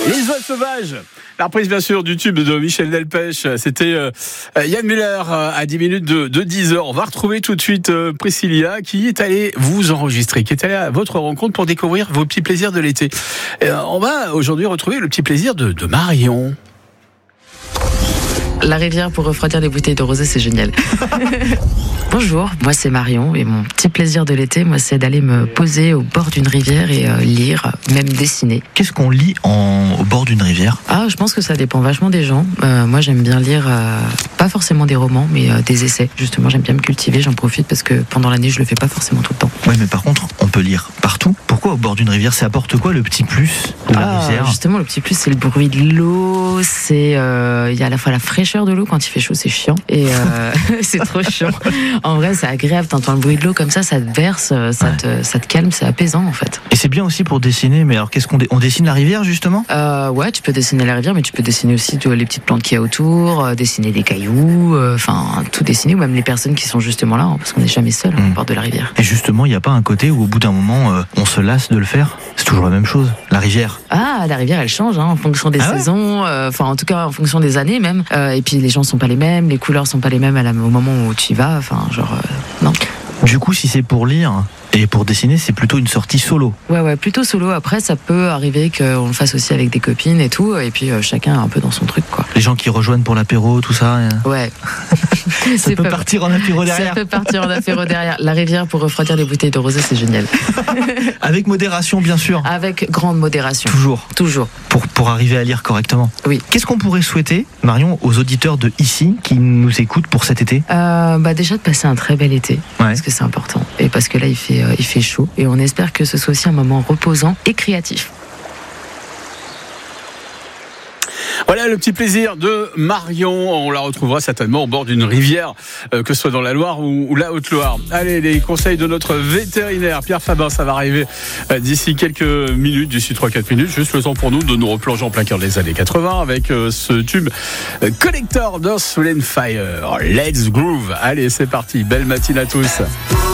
Les oies sauvages. La reprise bien sûr du tube de Michel Delpech. C'était Yann Muller à 10 minutes de 10h. On va retrouver tout de suite Priscilla qui est allée vous enregistrer, qui est allée à votre rencontre pour découvrir vos petits plaisirs de l'été. On va aujourd'hui retrouver le petit plaisir de Marion. La rivière pour refroidir les bouteilles de rosé, c'est génial. Bonjour, moi c'est Marion et mon petit plaisir de l'été, moi c'est d'aller me poser au bord d'une rivière et lire, même dessiner. Qu'est-ce qu'on lit au bord d'une rivière ? Je pense que ça dépend vachement des gens. Moi j'aime bien lire, pas forcément des romans, mais des essais. Justement, j'aime bien me cultiver, j'en profite parce que pendant l'année je le fais pas forcément tout le temps. Ouais, mais par contre, on peut lire partout. Pourquoi au bord d'une rivière ? Ça apporte quoi le petit plus de la rivière ? Justement, le petit plus c'est le bruit de l'eau, c'est il y a à la fois la fraîcheur de l'eau, quand il fait chaud c'est chiant et c'est trop chiant. En vrai c'est agréable, t'entends le bruit de l'eau comme ça te verse, ça te calme, c'est apaisant en fait. Et c'est bien aussi pour dessiner, mais alors qu'est-ce qu'on dessine la rivière justement ? Ouais, tu peux dessiner la rivière, mais tu peux dessiner aussi les petites plantes qu'il y a autour, dessiner des cailloux, tout dessiner, ou même les personnes qui sont justement là, parce qu'on n'est jamais seul au bord de la rivière. Et justement, il n'y a pas un côté où au bout d'un moment, on se lasse de le faire ? C'est toujours la même chose, la rivière. La rivière elle change en fonction des saisons, en tout cas en fonction des années même, et puis les gens sont pas les mêmes, les couleurs sont pas les mêmes au moment où tu y vas, non. Du coup, si c'est pour lire et pour dessiner, c'est plutôt une sortie solo. Ouais, plutôt solo. Après, ça peut arriver qu'on le fasse aussi avec des copines et tout, et puis chacun un peu dans son truc, quoi. Les gens qui rejoignent pour l'apéro, tout ça. Ouais. Ça peut partir en apéro derrière. Ça peut partir en apéro derrière. La rivière pour refroidir les bouteilles de rosé, c'est génial. Avec modération, bien sûr. Avec grande modération. Toujours. Pour arriver à lire correctement. Oui. Qu'est-ce qu'on pourrait souhaiter, Marion, aux auditeurs de ici qui nous écoutent pour cet été ? Déjà de passer un très bel été, parce que c'est important. Et parce que là, il fait chaud. Et on espère que ce soit aussi un moment reposant et créatif. Voilà le petit plaisir de Marion. On la retrouvera certainement au bord d'une rivière, que ce soit dans la Loire ou la Haute-Loire. Allez, les conseils de notre vétérinaire Pierre Fabin, ça va arriver d'ici quelques minutes, d'ici 3-4 minutes. Juste le temps pour nous de nous replonger en plein cœur des années 80 avec ce tube Collector d'Earth, Wind & Fire. Let's groove. Allez, c'est parti. Belle matinée à tous.